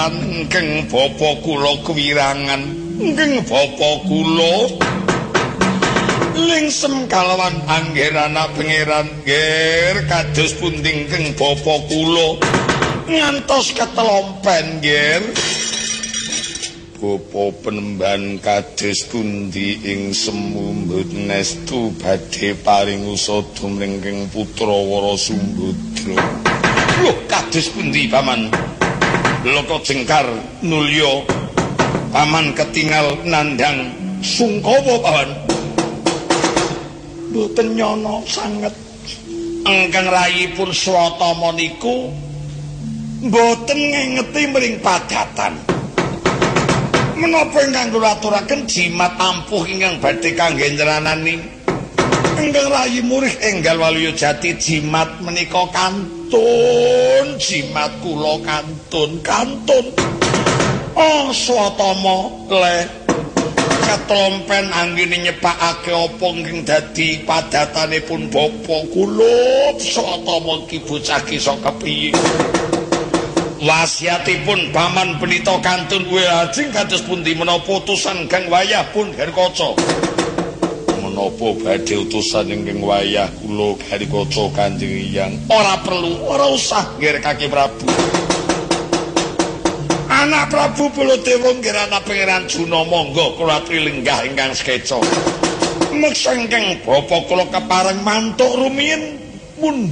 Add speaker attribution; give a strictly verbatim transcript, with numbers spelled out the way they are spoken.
Speaker 1: pangeran ingkang bapa kula kewirangan ingkang bapa kula lingsem kalawan anggerana pangeran nggih kados pundi ingkang bapa kula ngantos ketelompen nggih bapa penemban kados pundi ing semu nestu badhe paring usada mringkeng putra Warasumbadra. Lho kados pundi paman? Loko Jengkar nulya paman ketingal nandhang Sungkawa paman. Mboten nyono sanget. Engkang rayipun Swatama niku mboten ngengeti mring padatan. Menapa ingkang kula aturaken jimat ampuh ingkang badhe kangge nyeranani ingkang rayi murih enggal Waluya Jati jimat menika kantun jimat kula kantun kantun oh Swatama le ketlompen anggene nyepakake apa ingkang dadi padatanipun bapa kula Swatama iki bocah kisa kepiye wasiatipun paman penita kantun kuwi lajeng kados pundi menapa utusan Kang Wayah pun Garikaca menapa badhe utusan ingkang wayah kula Garikaca Kanjeng Hyang ora perlu ora usah nggih Kaki Prabu anak Prabu Baladewa nggih anak Pangeran Juna monggo kula aturi lenggah ingkang sekeca meksa ingkang bapa kula kepareng mantuk rumiyin mundhak